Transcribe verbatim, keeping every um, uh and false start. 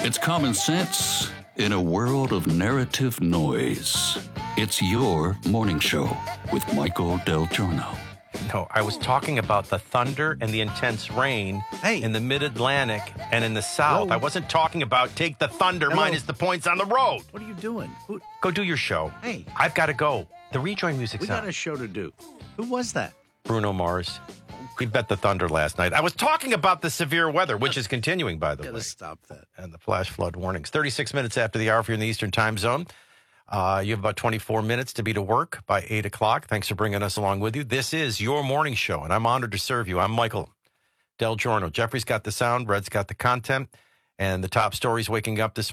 It's common sense in a world of narrative noise. It's your morning show with Michael Del Giorno. No, I was talking about the thunder and the intense rain Hey. in the mid-Atlantic and in the South. Whoa. I wasn't talking about take the thunder Hello. minus the points on the road. What are you doing? Who, Go do your show. Hey. I've got to go. The rejoin music's we got on. a show to do. Who was that? Bruno Mars. He bet the thunder last night. I was talking about the severe weather, which is continuing, by the Gotta way, stop that. and the flash flood warnings. thirty-six minutes after the hour if you're in the Eastern time zone. Uh, you have about twenty-four minutes to be to work by eight o'clock. Thanks for bringing us along with you. This is your morning show, and I'm honored to serve you. I'm Michael Del Giorno. Jeffrey's got the sound. Red's got the content. And the top stories waking up this